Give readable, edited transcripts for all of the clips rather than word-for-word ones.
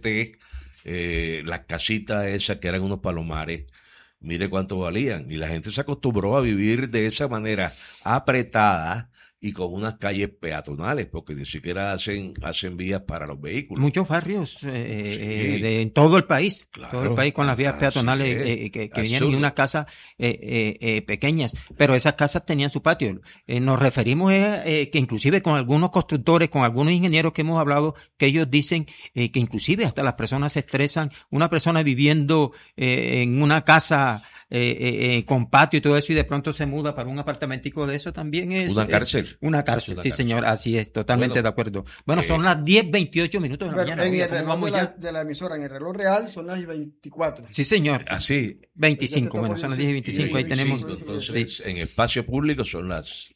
usted las casitas esas que eran unos palomares, mire cuánto valían. Y la gente se acostumbró a vivir de esa manera apretada y con unas calles peatonales, porque ni siquiera hacen vías para los vehículos. Muchos barrios Sí. en todo el país, Claro, todo el país con las vías así peatonales es. que venían Absurdo. en unas casas pequeñas, pero esas casas tenían su patio. Nos referimos que inclusive con algunos constructores, con algunos ingenieros que hemos hablado, que ellos dicen que inclusive hasta las personas se estresan. Una persona viviendo en una casa con patio y todo eso, y de pronto se muda para un apartamentico de eso, también es Una cárcel. una cárcel. Una Sí, cárcel. señor, así es, totalmente Bueno, de acuerdo. Bueno, son las 10:28 minutos de la Pero mañana. en Oiga, el ¿cómo reloj vamos de ya? de la emisora, en el reloj real son las 24. Sí, señor. Así. 25, bueno, son las 10 y Y 25, ahí tenemos. Entonces, Sí. en espacio público son las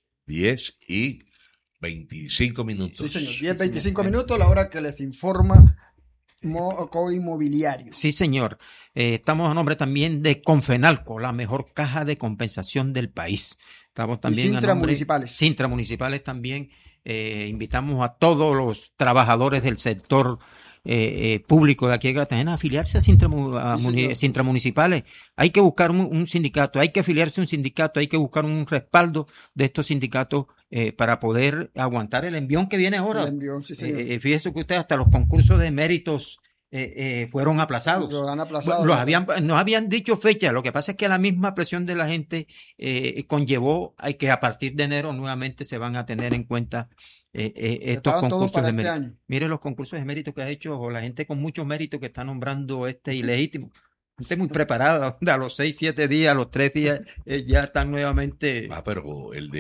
10:25 minutos. Sí, señor. Sí, 10:25 señor. minutos, la hora que les informa Coinmobiliario. Sí, señor. Estamos a nombre también de Confenalco, la mejor caja de compensación del país. Estamos también a nombre Sintramunicipales. Sintramunicipales también. Invitamos a todos los trabajadores del sector público de aquí de Cartagena a afiliarse a Sí, señor. Sintramunicipales. Hay que buscar un sindicato, hay que afiliarse a un sindicato, hay que buscar un respaldo de estos sindicatos para poder aguantar el envión que viene ahora. El envión, sí, señor. Fíjese que usted hasta los concursos de méritos fueron aplazados. Lo han aplazado. Nos habían dicho fecha. Lo que pasa es que la misma presión de la gente conllevó a que a partir de enero nuevamente se van a tener en cuenta estos Estaba todo concursos para de este mérito. año. Mire los concursos de mérito que ha hecho la gente con mucho mérito que está nombrando ilegítimo. Gente muy preparada, a los 6, 7 días, a los 3 días ya están nuevamente Pero el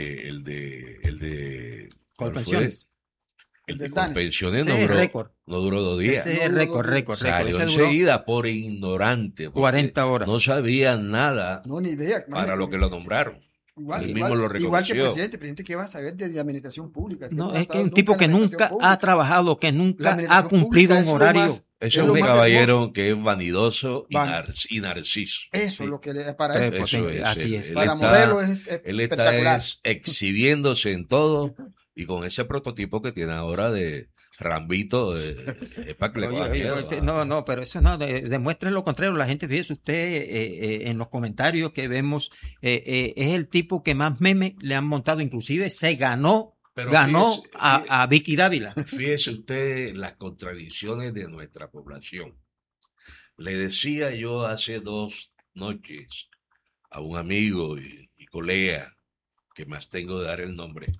de ¿cuál fue? pensiones. El de El de Colpensiones Ese no es duró, récord. no duró 2 días. Ese es No, récord. Salió Ese duró enseguida por ignorante. porque 40 horas. No sabía nada No, ni idea. para lo que lo nombraron. Él mismo lo Igual que el reconoció. presidente que va a saber de administración pública. No, ha es que estado un tipo en que la nunca administración pública. ha trabajado, que La nunca ha administración cumplido pública un es lo horario. más- Ese es es lo un más caballero hermoso. que es vanidoso Van- y narciso. Eso es lo que le para eso. Pues, Eso es. así es. Para está- modelo es Él está espectacular. exhibiéndose en todo y con ese prototipo que tiene ahora de Rambito, es para que le Oye, coja oye, miedo. no, pero eso no, demuestre lo contrario. La gente, fíjese usted, en los comentarios que vemos, es el tipo que más memes le han montado, inclusive se ganó Pero fíjese, fíjese- a Vicky Dávila. Fíjese usted las contradicciones de nuestra población. Le decía yo hace 2 noches a un amigo y colega, que más tengo de dar el nombre,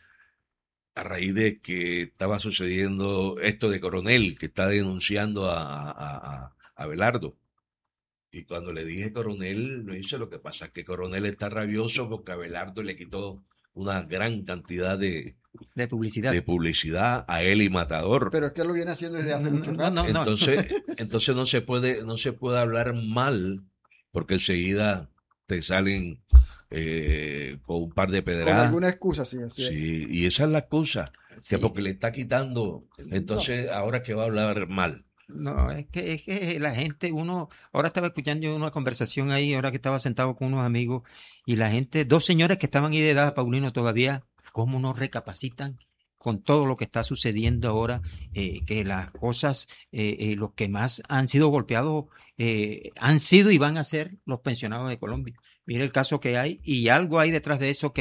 a raíz de que estaba sucediendo esto de Coronel, que está denunciando a Abelardo. Y cuando le dije Coronel, lo hice, lo que pasa es que Coronel está rabioso porque Abelardo le quitó una gran cantidad De publicidad. de publicidad a él y Matador. Pero es que lo viene haciendo desde hace mucho rato. No. Entonces no se puede hablar mal, porque enseguida te salen con un par de Con pedradas. alguna excusa, sí, así es. Sí, y esa es la excusa, Sí. que porque le está quitando, entonces ahora que va a hablar mal. No, es que la gente, ahora estaba escuchando yo una conversación ahí, ahora que estaba sentado con unos amigos, y la gente, 2 señores que estaban ahí de edad, Paulino, todavía, ¿cómo no recapacitan con todo lo que está sucediendo ahora? Que las cosas, los que más han sido golpeados, han sido y van a ser los pensionados de Colombia. Mire el caso que hay, y algo hay detrás de eso que